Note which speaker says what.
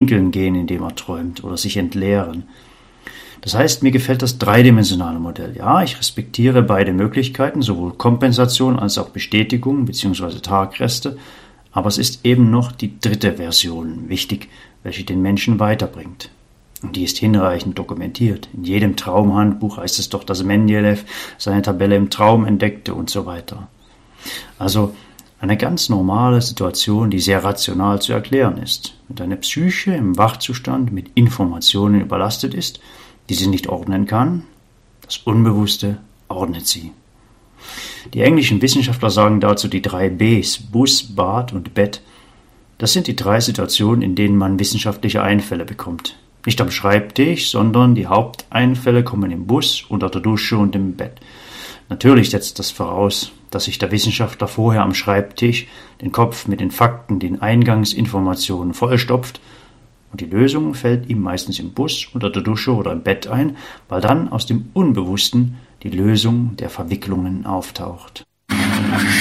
Speaker 1: Pinkeln gehen, indem er träumt, oder sich entleeren. Das heißt, mir gefällt das dreidimensionale Modell. Ja, ich respektiere beide Möglichkeiten, sowohl Kompensation als auch Bestätigung bzw. Tagreste, aber es ist eben noch die dritte Version wichtig, welche den Menschen weiterbringt. Und die ist hinreichend dokumentiert. In jedem Traumhandbuch heißt es doch, dass Mendeleev seine Tabelle im Traum entdeckte und so weiter. Also eine ganz normale Situation, die sehr rational zu erklären ist. Wenn deine Psyche im Wachzustand mit Informationen überlastet ist, die sie nicht ordnen kann, das Unbewusste ordnet sie. Die englischen Wissenschaftler sagen dazu die 3 Bs, Bus, Bad und Bett. Das sind die 3 Situationen, in denen man wissenschaftliche Einfälle bekommt. Nicht am Schreibtisch, sondern die Haupteinfälle kommen im Bus, unter der Dusche und im Bett. Natürlich setzt das voraus, dass sich der Wissenschaftler vorher am Schreibtisch den Kopf mit den Fakten, den Eingangsinformationen vollstopft, und die Lösung fällt ihm meistens im Bus, unter der Dusche oder im Bett ein, weil dann aus dem Unbewussten die Lösung der Verwicklungen auftaucht.